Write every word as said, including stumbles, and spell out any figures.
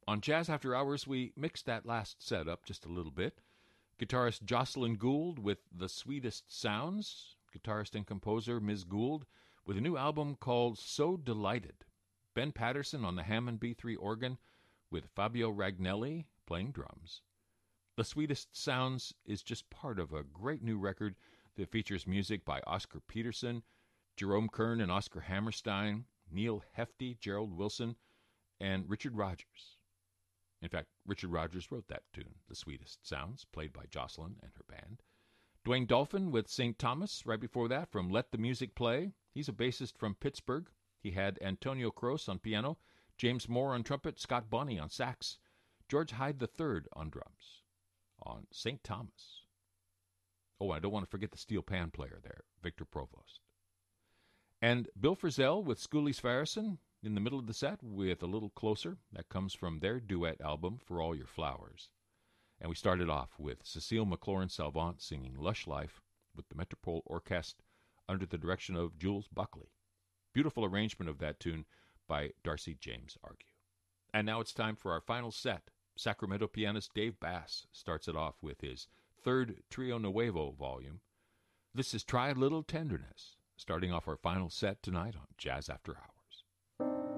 On Jazz After Hours, we mixed that last set up just a little bit. Guitarist Jocelyn Gould with The Sweetest Sounds. Guitarist and composer Miz Gould with a new album called So Delighted. Ben Patterson on the Hammond B three organ with Fabio Ragnelli playing drums. The Sweetest Sounds is just part of a great new record that features music by Oscar Peterson, Jerome Kern and Oscar Hammerstein, Neil Hefti, Gerald Wilson, and Richard Rodgers. In fact, Richard Rodgers wrote that tune, The Sweetest Sounds, played by Jocelyn and her band. Dwayne Dolphin with Saint Thomas, right before that, from Let the Music Play. He's a bassist from Pittsburgh. He had Antonio Croce on piano, James Moore on trumpet, Scott Bonney on sax, George Hyde the third on drums, on Saint Thomas. Oh, I don't want to forget the steel pan player there, Victor Provost. And Bill Frisell with Schooley Sverrisson in the middle of the set with A Little Closer. That comes from their duet album, For All Your Flowers. And we started off with Cecile McLaurin-Salvant singing Lush Life with the Metropole Orchestre under the direction of Jules Buckley. Beautiful arrangement of that tune by Darcy James Argue. And now it's time for our final set. Sacramento pianist Dave Bass starts it off with his third Trio Nuevo volume. This is Try a Little Tenderness, starting off our final set tonight on Jazz After Hours.